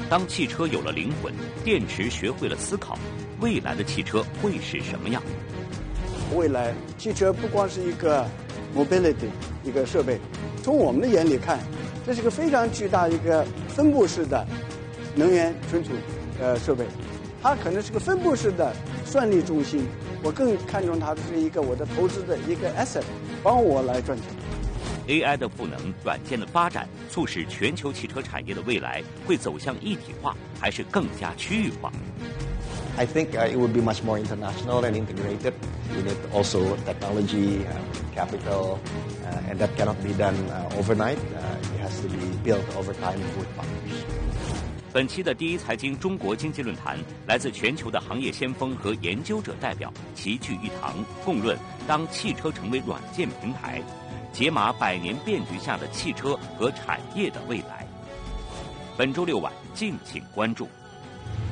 当汽车有了灵魂，电池学会了思考，未来的汽车会是什么样？ 未来汽车不光是一个 mobility 一个设备，从我们的眼里看，这是个非常巨大的一个分布式的能源存储设备，它可能是个分布式的算力中心。我更看重它是一个我的投资的一个 asset， 帮我来赚钱。 AI 的赋能、软件的发展，促使全球汽车产业的未来会走向一体化，还是更加区域化？ I think it would be much more international and integrated. You need also technology, capital, and that cannot be done overnight. It has to be built over time with partners. 本期的第一财经中国经济论坛，来自全球的行业先锋和研究者代表齐聚一堂，共论当汽车成为软件平台，解码100年变局下的汽车和产业的未来。本周6晚敬请关注。